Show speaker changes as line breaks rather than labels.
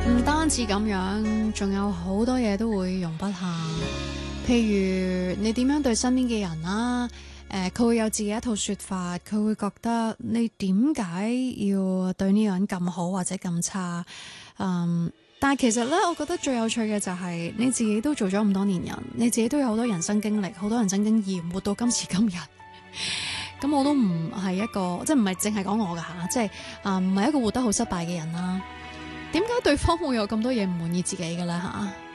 唔單止咁樣，仲有好多嘢都會容不下。譬如你點樣對身邊嘅人啦，佢會有自己一套說法，佢會覺得你點解要對呢個人咁好或者咁差。但係其實咧，我覺得最有趣嘅就係你自己都做咗咁多年人，你自己都有好多人生經歷，好多人生經驗，活到今時今日。咁我都唔係一個，即係唔係淨係講我㗎吓，即係唔係一個活得好失敗嘅人啦。點解對方會有咁多嘢唔滿意自己嘅咧吓？